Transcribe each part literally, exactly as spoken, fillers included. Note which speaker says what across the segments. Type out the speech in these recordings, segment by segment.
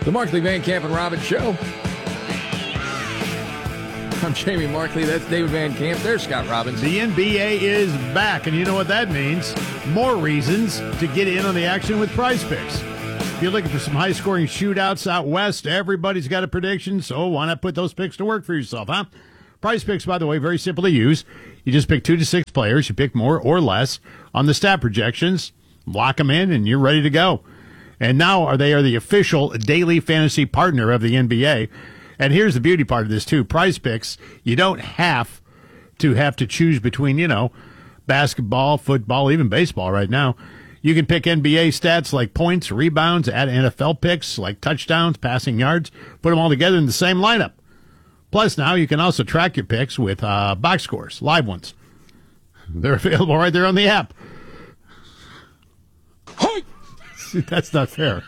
Speaker 1: The Markley, Van Camp, and Robbins Show. I'm Jamie Markley. That's David Van Camp. There's Scott Robbins.
Speaker 2: The N B A is back, and you know what that means. More reasons to get in on the action with Prize Picks. If you're looking for some high-scoring shootouts out west, everybody's got a prediction, so why not put those picks to work for yourself, huh? Prize Picks, by the way, very simple to use. You just pick two to six players. You pick more or less on the stat projections, lock them in, and you're ready to go. And now are they are the official daily fantasy partner of the N B A. And here's the beauty part of this, too. Prize Picks, you don't have to have to choose between, you know, basketball, football, even baseball right now. You can pick N B A stats like points, rebounds, add N F L picks like touchdowns, passing yards, put them all together in the same lineup. Plus, now you can also track your picks with uh, box scores, live ones. They're available right there on the app. That's not fair.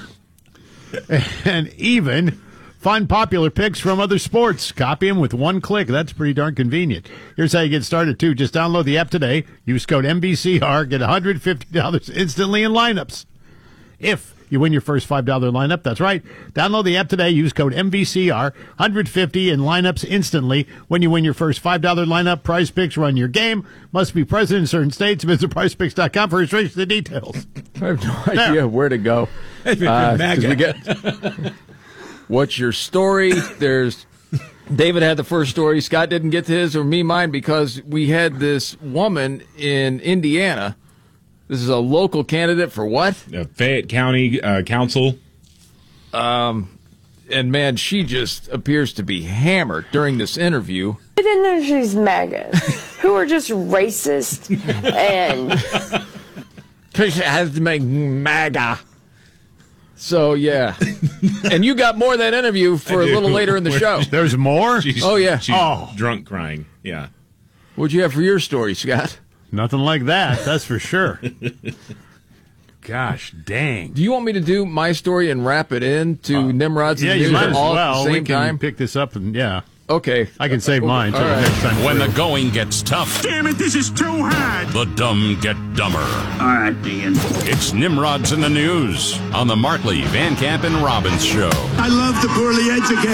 Speaker 2: And even find popular picks from other sports. Copy them with one click. That's pretty darn convenient. Here's how you get started, too. Just download the app today. Use code M B C R. Get one hundred fifty dollars instantly in lineups. If you win your first five dollars lineup, that's right. Download the app today. Use code M V C R. one hundred fifty dollars in lineups instantly when you win your first five dollars lineup. Prize Picks, run your game. Must be present in certain states. Visit prize picks dot com for registration the details.
Speaker 1: I have no idea there. where to go. Uh, we get, what's your story? There's David had the first story. Scott didn't get to his or me mine because we had this woman in Indiana. This is a local candidate for what?
Speaker 3: Uh, Fayette County uh, Council.
Speaker 1: Um, and man, she just appears to be hammered during this interview.
Speaker 4: I didn't know she's MAGA, who are just racist and.
Speaker 1: She has to make MAGA. So, yeah. And you got more of that interview for a little later in the show.
Speaker 2: There's more?
Speaker 3: She's,
Speaker 1: oh, yeah.
Speaker 3: She's
Speaker 2: oh.
Speaker 3: drunk crying. Yeah.
Speaker 1: What'd you have for your story, Scott?
Speaker 2: Nothing like that, that's for sure. Gosh, dang.
Speaker 1: Do you want me to do my story and wrap it in to uh, Nimrod's
Speaker 2: yeah,
Speaker 1: and
Speaker 2: you
Speaker 1: news
Speaker 2: might as
Speaker 1: all
Speaker 2: well.
Speaker 1: at the same
Speaker 2: we can
Speaker 1: time?
Speaker 2: Pick this up and, yeah.
Speaker 1: Okay.
Speaker 2: I can save mine until
Speaker 1: right.
Speaker 2: the next time.
Speaker 5: When the going gets tough.
Speaker 6: Damn it, this is too hard.
Speaker 5: The dumb get dumber.
Speaker 6: All right, Dean.
Speaker 5: It's Nimrod's in the News on the Markley, Van Camp, and Robbins Show.
Speaker 6: I love the poorly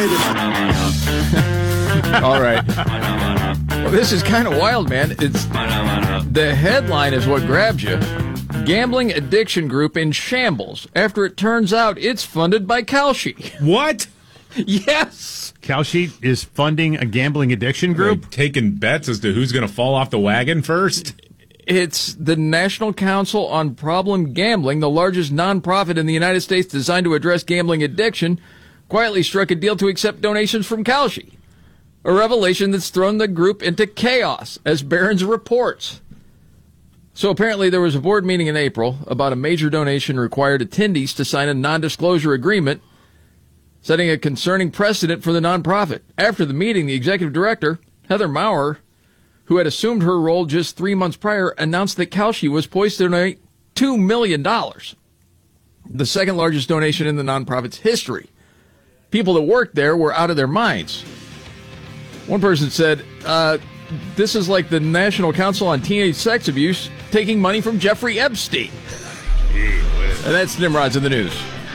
Speaker 6: educated.
Speaker 1: All right. Well, this is kind of wild, man. It's the headline is what grabs you. Gambling addiction group in shambles after it turns out it's funded by Kalshi.
Speaker 3: What?
Speaker 1: Yes.
Speaker 2: Kalshi is funding a gambling addiction group?
Speaker 3: Like taking bets as to who's going to fall off the wagon first?
Speaker 1: It's the National Council on Problem Gambling, the largest nonprofit in the United States designed to address gambling addiction, quietly struck a deal to accept donations from Kalshi. A revelation that's thrown the group into chaos, as Barron's reports. So apparently there was a board meeting in April about a major donation required attendees to sign a non-disclosure agreement, setting a concerning precedent for the nonprofit. After the meeting, the executive director, Heather Maurer, who had assumed her role just three months prior, announced that Kalshi was poised to donate two million dollars, the second largest donation in the nonprofit's history. People that worked there were out of their minds. One person said, uh, this is like the National Council on Teenage Sex Abuse taking money from Jeffrey Epstein. And that's Nimrod's in the News.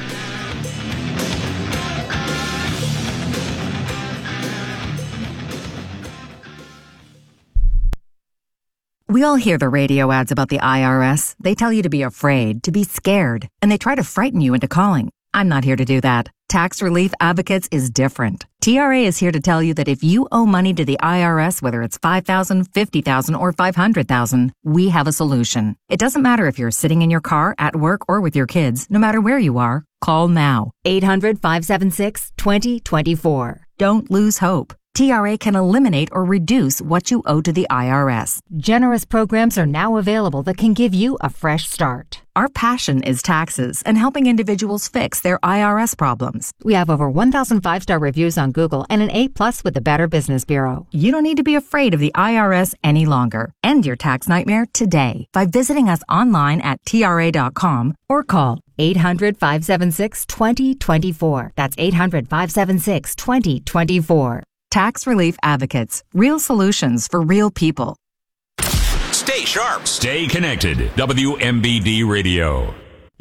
Speaker 7: We all hear the radio ads about the I R S. They tell you to be afraid, to be scared, and they try to frighten you into calling. I'm not here to do that. Tax Relief Advocates is different. T R A is here to tell you that if you owe money to the I R S, whether it's five thousand dollars, fifty thousand dollars, or five hundred thousand dollars, we have a solution. It doesn't matter if you're sitting in your car, at work, or with your kids. No matter where you are, call now. eight hundred, five seven six, two zero two four. Don't lose hope. T R A can eliminate or reduce what you owe to the I R S. Generous programs are now available that can give you a fresh start. Our passion is taxes and helping individuals fix their I R S problems. We have over one thousand five-star reviews on Google and an A plus with the Better Business Bureau. You don't need to be afraid of the I R S any longer. End your tax nightmare today by visiting us online at T R A dot com or call eight hundred, five seven six, two zero two four. That's eight hundred, five seven six, two zero two four. Tax Relief Advocates. Real solutions for real people.
Speaker 5: Stay sharp. Stay connected. W M B D Radio.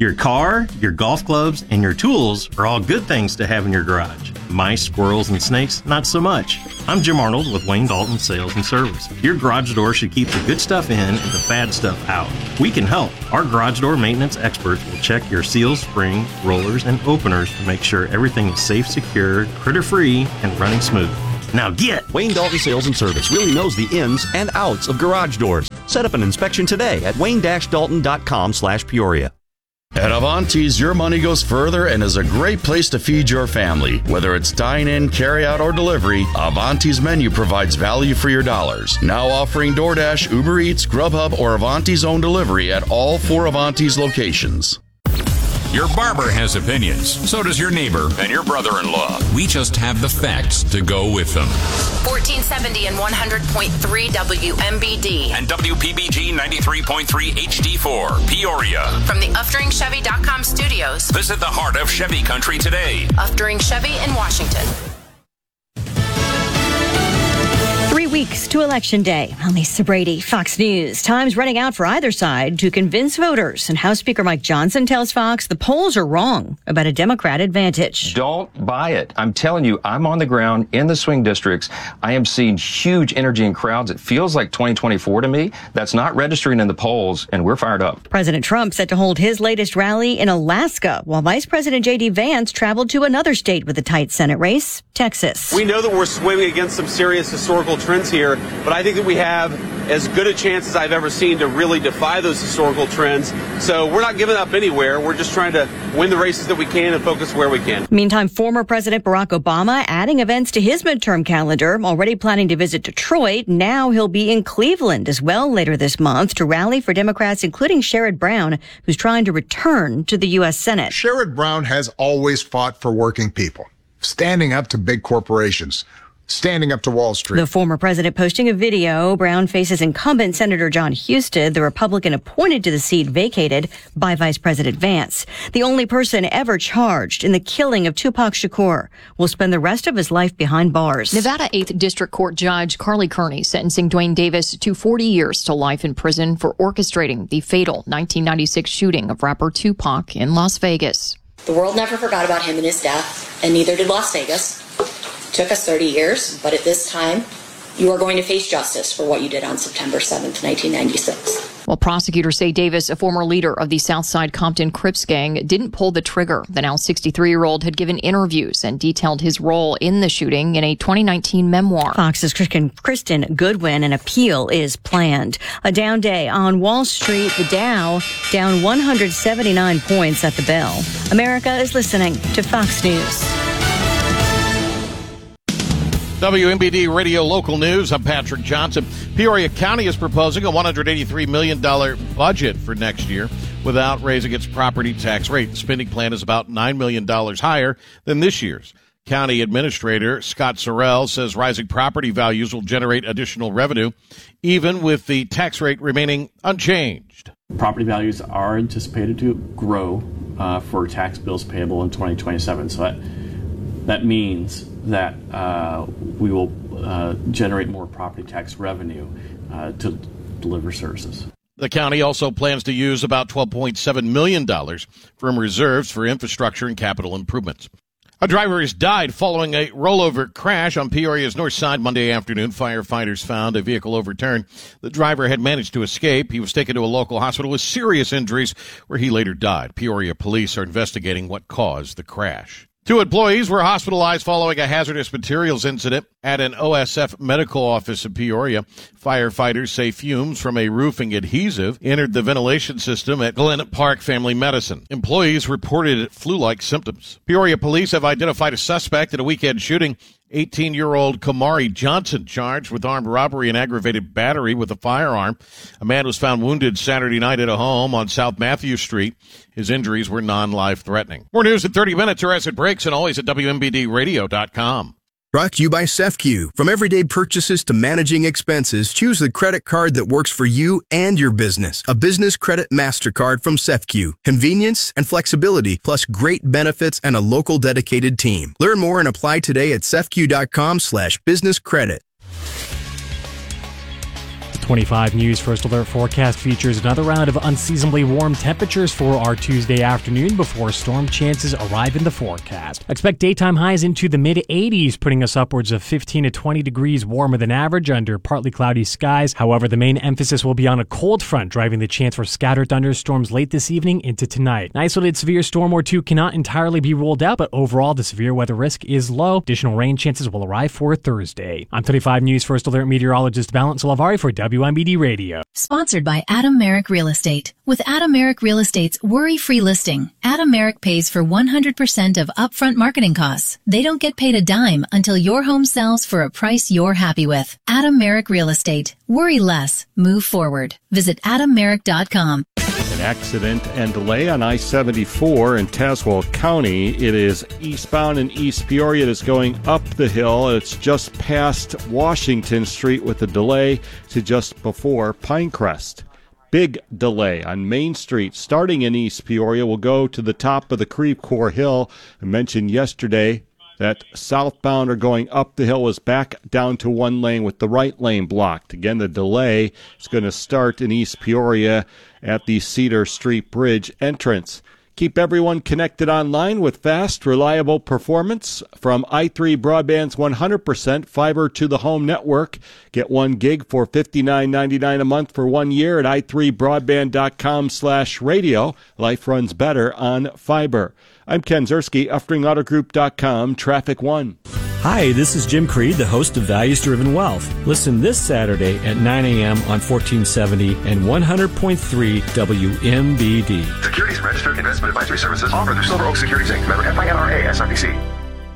Speaker 8: Your car, your golf clubs, and your tools are all good things to have in your garage. Mice, squirrels, and snakes, not so much. I'm Jim Arnold with Wayne Dalton Sales and Service. Your garage door should keep the good stuff in and the bad stuff out. We can help. Our garage door maintenance experts will check your seals, springs, rollers, and openers to make sure everything is safe, secure, critter-free, and running smooth. Now get!
Speaker 9: Wayne Dalton Sales and Service really knows the ins and outs of garage doors. Set up an inspection today at wayne dash dalton dot com slash Peoria.
Speaker 10: At Avanti's, your money goes further and is a great place to feed your family. Whether it's dine-in, carry-out, or delivery, Avanti's menu provides value for your dollars. Now offering DoorDash, Uber Eats, Grubhub, or Avanti's own delivery at all four Avanti's locations.
Speaker 5: Your barber has opinions. So does your neighbor and your brother-in-law. We just have the facts to go with them.
Speaker 11: fourteen seventy and one hundred point three W M B D.
Speaker 5: And W P B G ninety-three point three H D four, Peoria.
Speaker 11: From the Uftering Chevy dot com studios.
Speaker 5: Visit the heart of Chevy country today.
Speaker 11: Uftering Chevy in Washington.
Speaker 12: Three weeks to Election Day. I'm Lisa Brady, Fox News. Time's running out for either side to convince voters. And House Speaker Mike Johnson tells Fox the polls are wrong about a Democrat advantage.
Speaker 13: Don't buy it. I'm telling you, I'm on the ground in the swing districts. I am seeing huge energy in crowds. It feels like twenty twenty-four to me. That's not registering in the polls, and we're fired up.
Speaker 12: President Trump set to hold his latest rally in Alaska, while Vice President J D. Vance traveled to another state with a tight Senate race, Texas.
Speaker 14: We know that we're swimming against some serious historical trends here, but I think that we have as good a chance as I've ever seen to really defy those historical trends. So we're not giving up anywhere. We're just trying to win the races that we can and focus where we can.
Speaker 12: Meantime, former President Barack Obama adding events to his midterm calendar, already planning to visit Detroit. Now he'll be in Cleveland as well later this month to rally for Democrats, including Sherrod Brown, who's trying to return to the U S. Senate.
Speaker 15: Sherrod Brown has always fought for working people, standing up to big corporations, standing up to Wall Street.
Speaker 12: The former president posting a video. Brown faces incumbent Senator John Husted, the Republican appointed to the seat vacated by Vice President Vance. The only person ever charged in the killing of Tupac Shakur will spend the rest of his life behind bars.
Speaker 16: Nevada eighth District Court Judge Carly Kearney sentencing Dwayne Davis to forty years to life in prison for orchestrating the fatal nineteen ninety-six shooting of rapper Tupac in Las Vegas.
Speaker 17: The world never forgot about him and his death, and neither did Las Vegas. Took us thirty years, but at this time, you are going to face justice for what you did on September seventh, nineteen ninety-six.
Speaker 16: Well, prosecutors say Davis, a former leader of the Southside Compton Crips gang, didn't pull the trigger. The now sixty-three-year-old had given interviews and detailed his role in the shooting in a twenty nineteen memoir.
Speaker 12: Fox's Kristen Goodwin, an appeal is planned. A down day on Wall Street, the Dow down one hundred seventy-nine points at the bell. America is listening to Fox News.
Speaker 18: W M B D Radio Local News. I'm Patrick Johnson. Peoria County is proposing a one hundred eighty-three million dollars budget for next year without raising its property tax rate. The spending plan is about nine million dollars higher than this year's. County Administrator Scott Sorrell says rising property values will generate additional revenue, even with the tax rate remaining unchanged.
Speaker 19: Property values are anticipated to grow uh, for tax bills payable in twenty twenty-seven. So that, that means that uh, we will uh, generate more property tax revenue uh, to deliver services.
Speaker 18: The county also plans to use about twelve point seven million dollars from reserves for infrastructure and capital improvements. A driver has died following a rollover crash on Peoria's north side Monday afternoon. Firefighters found a vehicle overturned. The driver had managed to escape. He was taken to a local hospital with serious injuries, where he later died. Peoria police are investigating what caused the crash. Two employees were hospitalized following a hazardous materials incident at an O S F medical office in Peoria. Firefighters say fumes from a roofing adhesive entered the ventilation system at Glen Park Family Medicine. Employees reported flu-like symptoms. Peoria police have identified a suspect in a weekend shooting. eighteen-year-old Kamari Johnson charged with armed robbery and aggravated battery with a firearm. A man was found wounded Saturday night at a home on South Matthew Street. His injuries were non-life-threatening. More news in thirty minutes or as it breaks, and always at W M B D radio dot com.
Speaker 20: Brought to you by SEFCU. From everyday purchases to managing expenses, choose the credit card that works for you and your business. A business credit MasterCard from SEFCU. Convenience and flexibility, plus great benefits and a local dedicated team. Learn more and apply today at sefcu dot com slash business credit.
Speaker 21: twenty-five News First Alert forecast features another round of unseasonably warm temperatures for our Tuesday afternoon before storm chances arrive in the forecast. Expect daytime highs into the mid eighties, putting us upwards of fifteen to twenty degrees warmer than average under partly cloudy skies. However, the main emphasis will be on a cold front, driving the chance for scattered thunderstorms late this evening into tonight. An isolated severe storm or two cannot entirely be ruled out, but overall the severe weather risk is low. Additional rain chances will arrive for Thursday. I'm twenty-five News First Alert meteorologist Valence Lavari for W M B D Radio.
Speaker 22: Sponsored by Adam Merrick Real Estate. With Adam Merrick Real Estate's worry-free listing, Adam Merrick pays for one hundred percent of upfront marketing costs. They don't get paid a dime until your home sells for a price you're happy with. Adam Merrick Real Estate. Worry less. Move forward. Visit adam merrick dot com.
Speaker 23: An accident and delay on I seventy-four in Tazewell County. It is eastbound in East Peoria. It is going up the hill. It's just past Washington Street with a delay to just before Pinecrest. Big delay on Main Street starting in East Peoria will go to the top of the Creve Coeur Hill. I mentioned yesterday that southbound or going up the hill was back down to one lane with the right lane blocked. Again, the delay is going to start in East Peoria at the Cedar Street Bridge entrance. Keep everyone connected online with fast, reliable performance from i three Broadband's one hundred percent fiber to the home network. Get one gig for fifty-nine ninety-nine a month for one year at i three broadband dot com slash radio. Life runs better on fiber. I'm Ken Zerski, Uftring Auto Group dot com, Traffic One.
Speaker 24: Hi, this is Jim Creed, the host of Values Driven Wealth. Listen this Saturday at nine a.m. on fourteen seventy and one hundred point three W M B D.
Speaker 25: Securities Registered Investment Advisory Services offered through Silver Oak Securities Incorporated. Member F I N R A S I P C.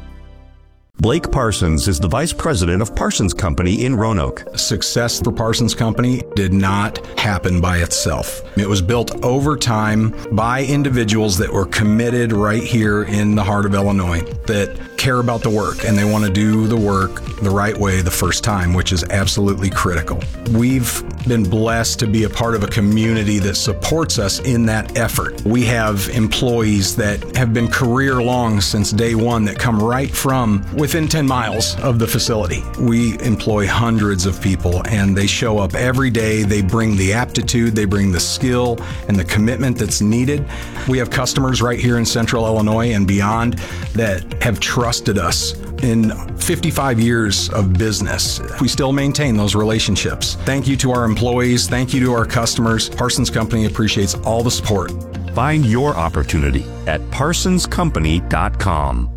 Speaker 26: Blake Parsons is the vice president of Parsons Company in Roanoke.
Speaker 27: Success for Parsons Company did not happen by itself. It was built over time by individuals that were committed right here in the heart of Illinois, that care about the work and they want to do the work the right way the first time, which is absolutely critical. We've been blessed to be a part of a community that supports us in that effort. We have employees that have been career long since day one that come right from within ten miles of the facility. We employ hundreds of people and they show up every day. They bring the aptitude, they bring the skill and the commitment that's needed. We have customers right here in Central Illinois and beyond that have trusted us in fifty-five years of business. We still maintain those relationships. Thank you to our employees. Thank you to our customers. Parsons Company appreciates all the support.
Speaker 26: Find your opportunity at parsons company dot com.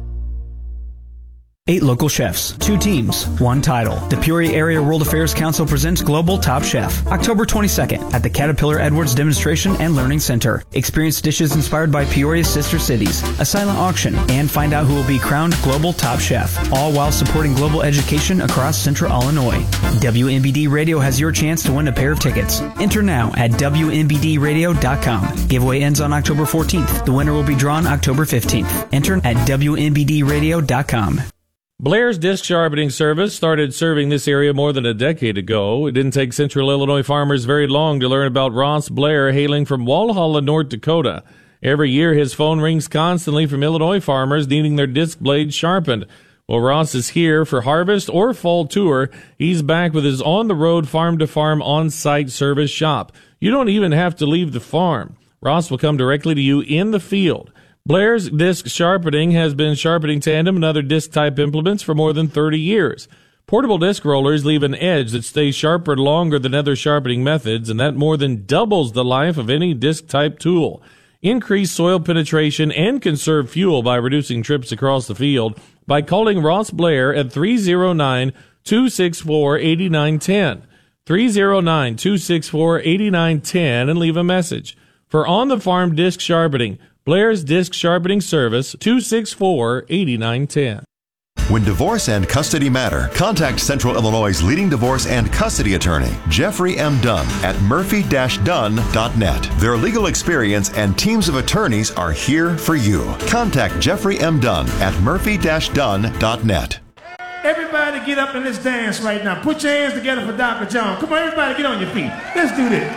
Speaker 28: Eight local chefs, two teams, one title. The Peoria Area World Affairs Council presents Global Top Chef, October twenty-second at the Caterpillar Edwards Demonstration and Learning Center. Experience dishes inspired by Peoria's sister cities, a silent auction, and find out who will be crowned Global Top Chef, all while supporting global education across Central Illinois. W M B D Radio has your chance to win a pair of tickets. Enter now at W M B D radio dot com. Giveaway ends on October fourteenth. The winner will be drawn October fifteenth. Enter at W M B D radio dot com.
Speaker 29: Blair's Disc Sharpening Service started serving this area more than a decade ago. It didn't take Central Illinois farmers very long to learn about Ross Blair, hailing from Walhalla, North Dakota. Every year, his phone rings constantly from Illinois farmers needing their disc blades sharpened. Well, Ross is here for harvest or fall tour. He's back with his on-the-road, farm-to-farm, on-site service shop. You don't even have to leave the farm. Ross will come directly to you in the field. Blair's Disc Sharpening has been sharpening tandem and other disc-type implements for more than thirty years. Portable disc rollers leave an edge that stays sharper longer than other sharpening methods, and that more than doubles the life of any disc-type tool. Increase soil penetration and conserve fuel by reducing trips across the field by calling Ross Blair at three oh nine, two six four, eight nine one zero, three oh nine, two six four, eight nine one zero, and leave a message. For on-the-farm disc sharpening, Blair's Disc Sharpening Service, two six four, eight nine one zero.
Speaker 30: When divorce and custody matter, contact Central Illinois' leading divorce and custody attorney, Jeffrey M. Dunn, at murphy dash dunn dot net. Their legal experience and teams of attorneys are here for you. Contact Jeffrey M. Dunn at murphy dash dunn dot net.
Speaker 31: Everybody get up in this dance right now. Put your hands together for Doctor John. Come on, everybody get on your feet. Let's do this.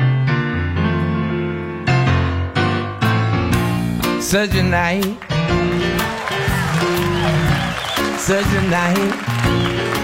Speaker 32: Such a night, such a night.